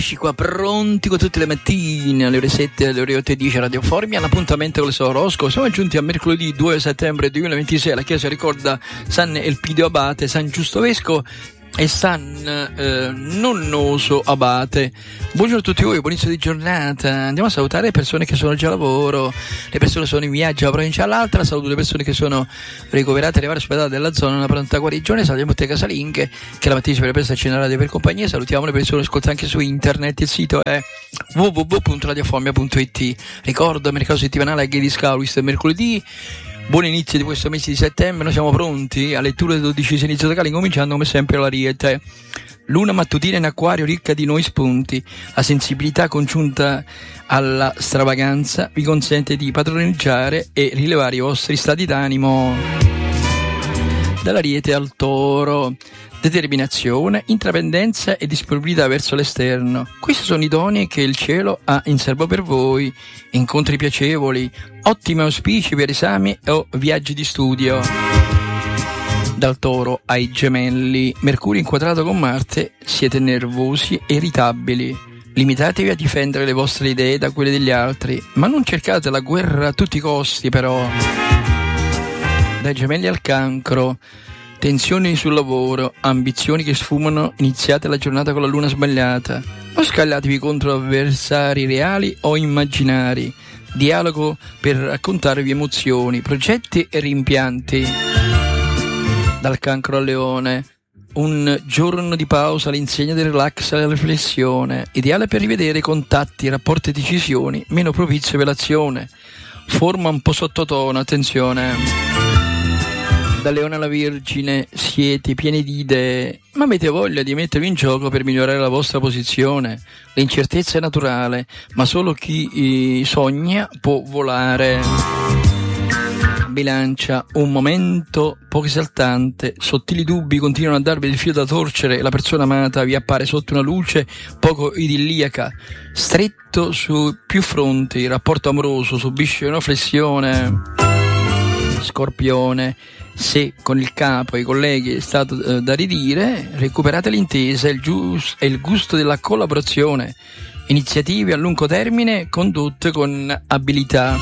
Eccoci qua pronti con tutte le mattine alle ore 7 alle ore 8:10 Radio Formia, l'appuntamento con il suo oroscopo. Siamo giunti a mercoledì 2 settembre 2026. La Chiesa ricorda San Elpidio Abate, San Giusto Vescovo e San Nonnoso Abate. Buongiorno a tutti voi, buon inizio di giornata. Andiamo a salutare le persone che sono già a lavoro, le persone che sono in viaggio da una provincia all'altra. Saluto le persone che sono ricoverate nelle varie ospedali della zona, una pronta guarigione. Salutiamo te casalinghe che la mattina si prepara a cena radio per compagnia. Salutiamo le persone che ascoltano anche su internet. Il sito è www.radioformia.it. Ricordo mercato settimanale a Ghedi Scaulis mercoledì. Buon inizio di questo mese di settembre, noi siamo pronti a lettura del 12 inizio locale, incominciando come sempre l'Ariete. Luna mattutina in acquario ricca di nuovi spunti, la sensibilità congiunta alla stravaganza vi consente di padroneggiare e rilevare i vostri stati d'animo. Dall'Ariete al Toro, determinazione, intraprendenza e disponibilità verso l'esterno. Questi sono i doni che il cielo ha in serbo per voi, incontri piacevoli, ottimi auspici per esami o viaggi di studio. Dal Toro ai Gemelli, Mercurio inquadrato con Marte, siete nervosi e irritabili. Limitatevi a difendere le vostre idee da quelle degli altri, ma non cercate la guerra a tutti i costi però. Dai Gemelli al Cancro, tensioni sul lavoro, ambizioni che sfumano, iniziate la giornata con la luna sbagliata. Non scagliatevi contro avversari reali o immaginari. Dialogo per raccontarvi emozioni, progetti e rimpianti. Dal Cancro al Leone, un giorno di pausa all'insegna del relax e della riflessione, ideale per rivedere contatti, rapporti e decisioni, meno propizio per l'azione. Forma un po' sottotono, attenzione. Da Leone alla Vergine, siete pieni di idee, ma avete voglia di mettervi in gioco per migliorare la vostra posizione. L'incertezza è naturale, ma solo chi sogna può volare. Bilancia, un momento poco esaltante, sottili dubbi continuano a darvi il filo da torcere, la persona amata vi appare sotto una luce poco idilliaca, stretto su più fronti, il rapporto amoroso subisce una flessione. Scorpione, se con il capo e i colleghi è stato da ridire, recuperate l'intesa e il gusto della collaborazione, iniziative a lungo termine condotte con abilità.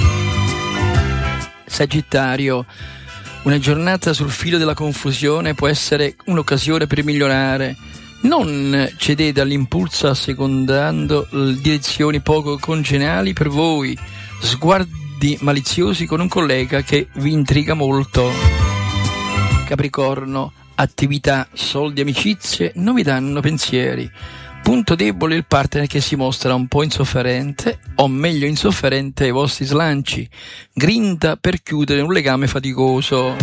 Sagittario, una giornata sul filo della confusione può essere un'occasione per migliorare. Non cedete all'impulso assecondando direzioni poco congeniali per voi. Sguardi maliziosi con un collega che vi intriga molto. Capricorno, attività, soldi, amicizie non vi danno pensieri. Punto debole il partner che si mostra un po' insofferente, o meglio insofferente ai vostri slanci. Grinda per chiudere un legame faticoso.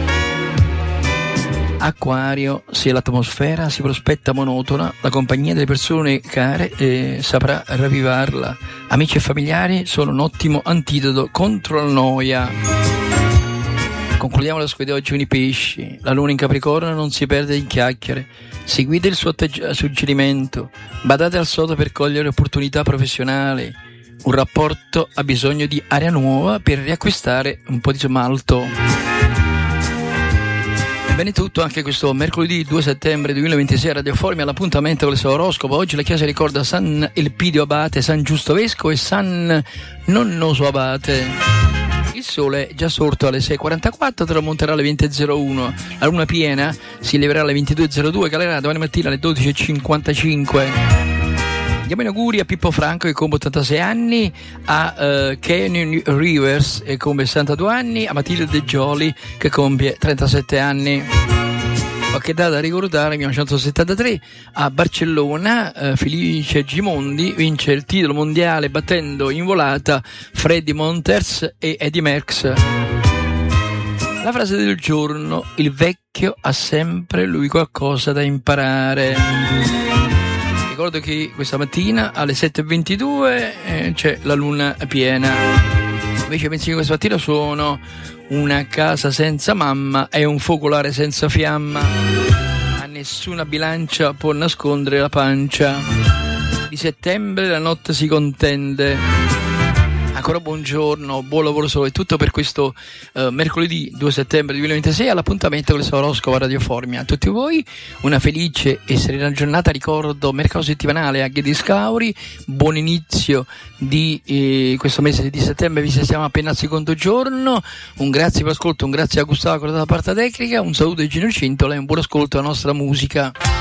Acquario, se l'atmosfera si prospetta monotona, la compagnia delle persone care saprà ravvivarla. Amici e familiari sono un ottimo antidoto contro la noia. Concludiamo la squadra di oggi con i pesci. La luna in Capricorno non si perde in chiacchiere. Seguite il suo suggerimento. Badate al sodo per cogliere opportunità professionali. Un rapporto ha bisogno di aria nuova per riacquistare un po' di smalto. Bene tutto anche questo mercoledì 2 settembre 2026 a Radio Formia, all'appuntamento con il suo oroscopo. Oggi la Chiesa ricorda San Elpidio Abate, San Giusto Vescovo e San Nonnoso Abate. Il sole è già sorto alle 6:44, tramonterà alle 20:01, la luna piena si leverà alle 22:02, calerà domani mattina alle 12:55. Diamo in auguri a Pippo Franco che compie 86 anni, a Kenny Rivers che compie 62 anni, a Matilde De Gioli che compie 37 anni. Qualche data da ricordare: 1973 a Barcellona Felice Gimondi vince il titolo mondiale battendo in volata Freddy Monters e Eddy Merckx. La frase del giorno: il vecchio ha sempre lui qualcosa da imparare. Ricordo che questa mattina alle 7:22 c'è la luna piena. Invece i pensieri questa mattina sono: una casa senza mamma è un focolare senza fiamma. A nessuna bilancia può nascondere la pancia. Di settembre la notte si contende. Ancora buongiorno, buon lavoro soprattutto per questo mercoledì 2 settembre 2026 all'appuntamento con il Oroscopo a Radio Formia. A tutti voi una felice e serena giornata, ricordo mercato settimanale a Ghediscauri, buon inizio di questo mese di settembre, visto che siamo appena al secondo giorno. Un grazie per l'ascolto, un grazie a Gustavo da parte tecnica, un saluto di Gino Cintola e un buon ascolto alla nostra musica.